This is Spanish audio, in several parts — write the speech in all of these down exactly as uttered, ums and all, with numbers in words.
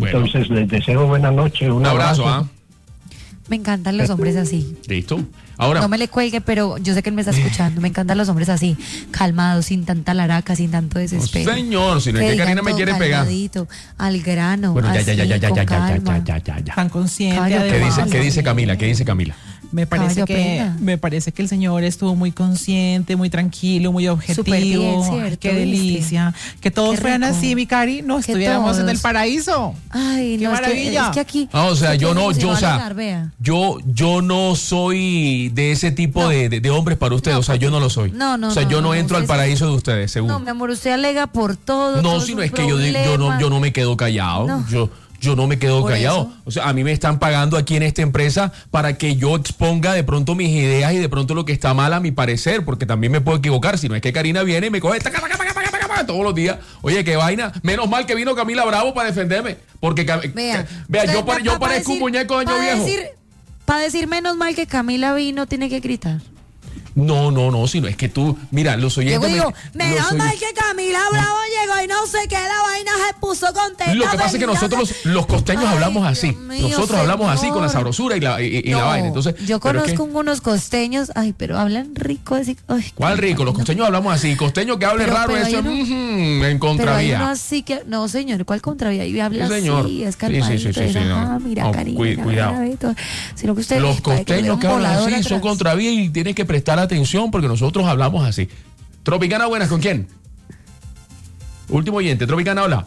Entonces, bueno, les deseo buena noche. Un, un abrazo, ¿ah? ¿eh? Me encantan los hombres así. Listo. Ahora, no me le cuelgue, pero yo sé que él me está escuchando. Me encantan los hombres así, calmados, sin tanta laraca, sin tanto desespero. No, señor, si no es que Karina me quiere pegar. Al grano. Bueno, ya, así, ya, ya, ya, ya, ya, ya, ya, ya, ya, ya. Tan consciente. ¿Qué dice, ¿Qué dice Camila? ¿Qué dice Camila? Me parece Caballo, que pena. me parece que el señor estuvo muy consciente, muy tranquilo, muy objetivo. Bien, ¿cierto? Ay, qué delicia. ¿Viste? Que todos Qué fueran rico. así, mi Cari, no estuviéramos en el paraíso. Ay, qué no, maravilla. Es que, es que aquí. Ah, o sea, yo no, yo, o sea, Larvea. yo, yo no soy de ese tipo no. de, de, de hombres para ustedes, no, o sea, yo no lo soy. No, no, O sea, no, yo no, no entro al paraíso de ustedes, seguro. No, mi amor, usted alega por todo. No, si no es que yo, yo, no, yo no me quedo callado. No. Yo, yo no me quedo Por callado. eso. O sea, a mí me están pagando aquí en esta empresa para que yo exponga de pronto mis ideas y de pronto lo que está mal a mi parecer, porque también me puedo equivocar. Si no es que Karina viene y me coge taca, taca, taca, taca, taca, taca, todos los días. Oye, qué vaina. Menos mal que vino Camila Bravo para defenderme. Porque, Vea, vea yo, pa, yo pa, parezco decir, un muñeco de año viejo. Decir, para decir menos mal que Camila vino, tiene que gritar. No, no, no, sino es que tú, mira, los oyentes... Yo digo, me, menos los mal oy... que Camila Bravo llegó y no sé qué, la vaina se puso contenta. Lo que pasa es que nosotros los costeños Ay, hablamos así. Mío, nosotros señor. hablamos así con la sabrosura y la, y, y no, la vaina. Entonces, yo conozco es que... unos costeños, ay, pero hablan rico. Así, ay, ¿Cuál rico? Los costeños hablamos así. Costeño que hable pero, raro, pero eso es no, mm, en contravía. Pero hay uno así que, no señor, ¿cuál contravía? Y habla sí, señor. así, es calmadito. Sí, sí, sí, sí, sí, no. Ah, mira, no, Karina, cu cuidado. Mira, sino que usted, los costeños que hablan así atrás. son contravía y tienes que prestar atención porque nosotros hablamos así. Tropicana, buenas, ¿con quién? Último oyente, Tropicana, hola.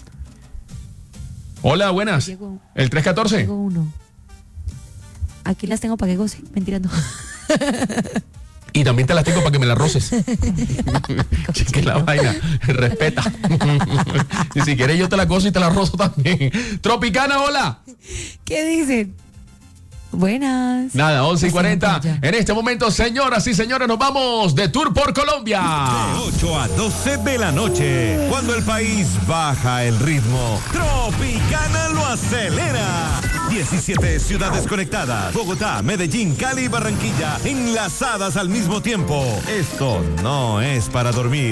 Hola, buenas. Llegó, ¿El tres catorce? Llegó uno. Aquí las tengo para que goce. Mentira, no. Y también te las tengo para que me las roces. Que la vaina, respeta. Y si quieres yo te la gozo y te la rozo también. Tropicana, hola. ¿Qué dicen? Buenas. Nada, once y cuarenta. En este momento, señoras y señores, nos vamos de tour por Colombia. De ocho a doce de la noche, cuando el país baja el ritmo, Tropicana lo acelera. diecisiete ciudades conectadas. Bogotá, Medellín, Cali y Barranquilla enlazadas al mismo tiempo. Esto no es para dormir.